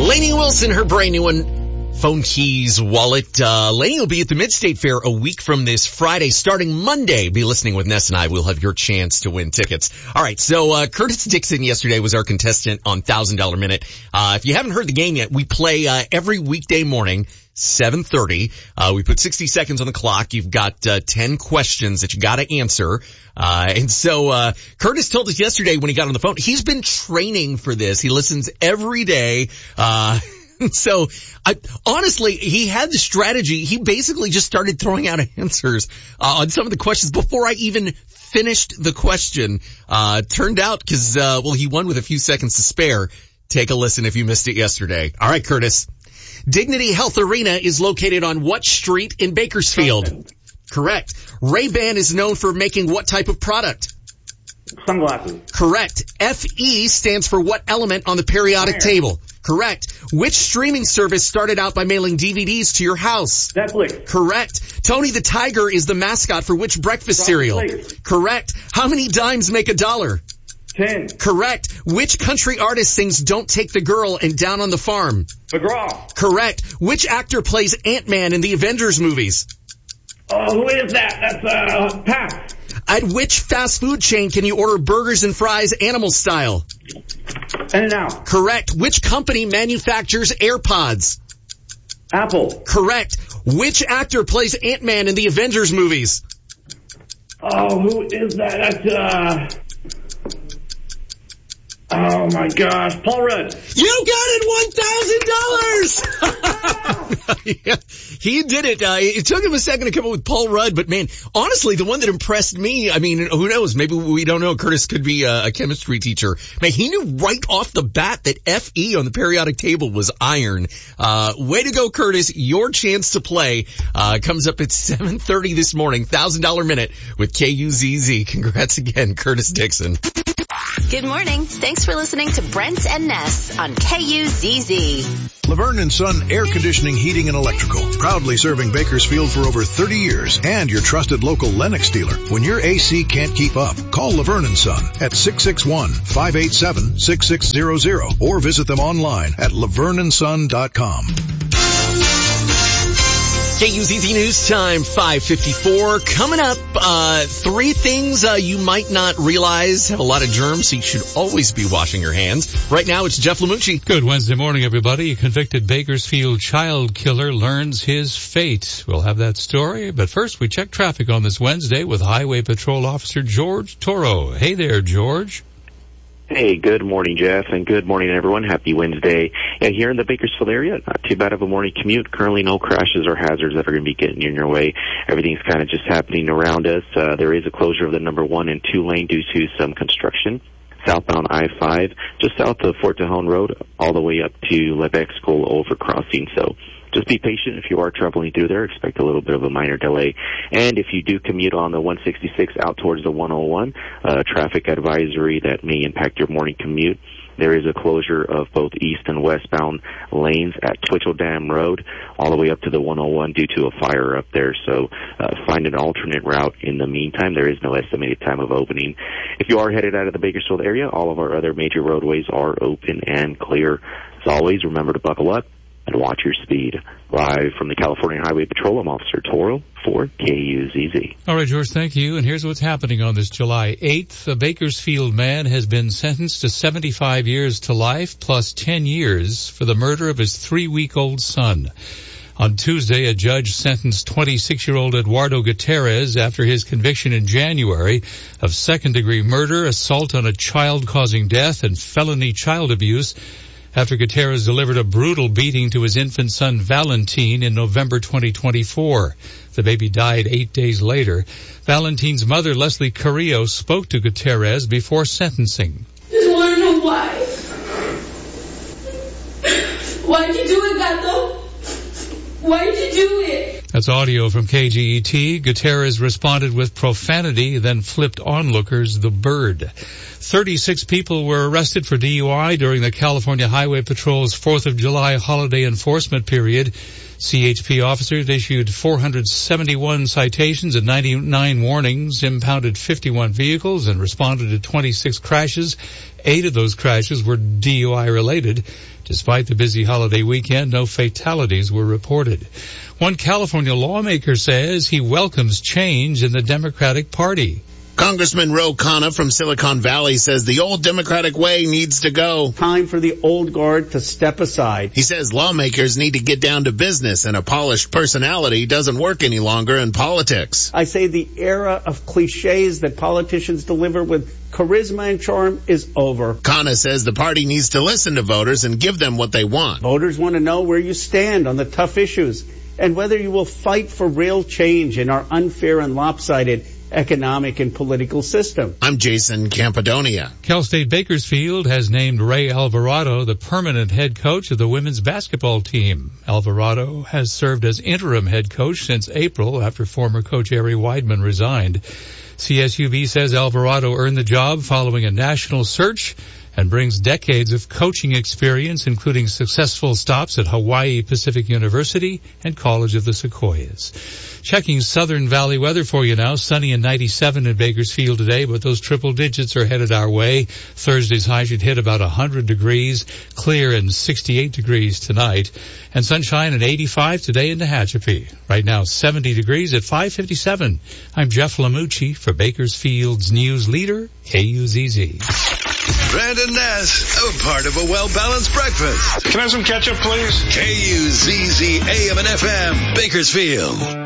Lainey Wilson, her brand new one, phone keys, wallet. Lainey will be at the Mid-State Fair a week from this Friday. Starting Monday, be listening with Ness and I. We'll have your chance to win tickets. All right, so Curtis Dixon yesterday was our contestant on $1,000 Minute. If you haven't heard the game yet, we play every weekday morning, 7:30. We put 60 seconds on the clock. You've got 10 questions that you got to answer. And so Curtis told us yesterday when he got on the phone, he's been training for this. He listens every day. So honestly, he had the strategy. He basically just started throwing out answers on some of the questions before I even finished the question. Turned out because he won with a few seconds to spare. Take a listen if you missed it yesterday. All right, Curtis. Dignity Health Arena is located on what street in Bakersfield? Correct. Ray-Ban is known for making what type of product? Sunglasses. Correct. Fe stands for what element on the periodic table? Correct. Which streaming service started out by mailing DVDs to your house? Netflix. Correct. Tony the Tiger is the mascot for which breakfast cereal? Correct. How many dimes make a dollar? 10. Correct. Which country artist sings Don't Take the Girl and Down on the Farm? McGraw. Correct. Which actor plays Ant-Man in the Avengers movies? Oh, who is that? That's, Pat. At which fast food chain can you order burgers and fries animal style? In-N-Out. Correct. Which company manufactures AirPods? Apple. Correct. Which actor plays Ant-Man in the Avengers movies? Oh, who is that? That's, oh my gosh, Paul Rudd. You got it, $1,000! Yeah, he did it. It took him a second to come up with Paul Rudd, but man, honestly, the one that impressed me, I mean, who knows, maybe we don't know, Curtis could be a chemistry teacher. Man, he knew right off the bat that Fe on the periodic table was iron. Way to go, Curtis. Your chance to play, comes up at 7:30 this morning, $1,000 Minute with KUZZ. Congrats again, Curtis Dixon. Good morning. Thanks for listening to Brent and Ness on KUZZ. Laverne & Son Air Conditioning, Heating, and Electrical. Proudly serving Bakersfield for over 30 years. And your trusted local Lennox dealer. When your AC can't keep up, call Laverne & Son at 661-587-6600 or visit them online at laverneandson.com. KUZZ News Time, 5:54. Coming up, 3 things you might not realize have a lot of germs, so you should always be washing your hands. Right now, it's Jeff Lamucci. Good Wednesday morning, everybody. A convicted Bakersfield child killer learns his fate. We'll have that story, but first we check traffic on this Wednesday with Highway Patrol Officer George Toro. Hey there, George. Hey, good morning, Jeff, and good morning, everyone. Happy Wednesday. And here in the Bakersfield area, not too bad of a morning commute. Currently no crashes or hazards that are going to be getting in your way. Everything's kind of just happening around us. There is a closure of the number 1 and 2 lane due to some construction. Southbound I-5, just south of Fort Tejon Road, all the way up to Lebec School overcrossing. So just be patient if you are traveling through there. Expect a little bit of a minor delay. And if you do commute on the 166 out towards the 101, traffic advisory that may impact your morning commute. There is a closure of both east and westbound lanes at Twitchell Dam Road all the way up to the 101 due to a fire up there. So find an alternate route in the meantime. There is no estimated time of opening. If you are headed out of the Bakersfield area, all of our other major roadways are open and clear. As always, remember to buckle up and watch your speed. Live from the California Highway Patrol, I'm Officer Toro for KUZZ. All right, George, thank you. And here's what's happening on this July 8th. A Bakersfield man has been sentenced to 75 years to life plus 10 years for the murder of his 3-week-old son. On Tuesday, a judge sentenced 26-year-old Eduardo Gutierrez after his conviction in January of second-degree murder, assault on a child causing death, and felony child abuse after Gutierrez delivered a brutal beating to his infant son Valentin in November 2024. The baby died 8 days later. Valentin's mother, Leslie Carrillo, spoke to Gutierrez before sentencing. Just want to know why. Why'd you do it, Gato? Why'd you do it? That's audio from KGET. Gutierrez responded with profanity, then flipped onlookers the bird. 36 people were arrested for DUI during the California Highway Patrol's 4th of July holiday enforcement period. CHP officers issued 471 citations and 99 warnings, impounded 51 vehicles, and responded to 26 crashes 8 of those crashes were DUI related. Despite the busy holiday weekend, no fatalities were reported. One California lawmaker says he welcomes change in the Democratic Party. Congressman Ro Khanna from Silicon Valley says the old Democratic way needs to go. Time for the old guard to step aside. He says lawmakers need to get down to business, and a polished personality doesn't work any longer in politics. I say the era of cliches that politicians deliver with charisma and charm is over. Khanna says the party needs to listen to voters and give them what they want. Voters want to know where you stand on the tough issues and whether you will fight for real change in our unfair and lopsided economic and political system. I'm Jason Campadonia. Cal State Bakersfield has named Ray Alvarado the permanent head coach of the women's basketball team. Alvarado has served as interim head coach since April after former coach Ari Weidman resigned. CSUB says Alvarado earned the job following a national search and brings decades of coaching experience, including successful stops at Hawaii Pacific University and College of the Sequoias. Checking Southern Valley weather for you now. Sunny and 97 in Bakersfield today, but those triple digits are headed our way. Thursday's high should hit about 100 degrees, clear and 68 degrees tonight, and sunshine at 85 today in Tehachapi. Right now 70 degrees at 5:57. I'm Jeff Lamucci for Bakersfield's news leader, KUZZ. Brandon Ness, a part of a well-balanced breakfast. Can I have some ketchup, please? KUZZ AM and FM, Bakersfield.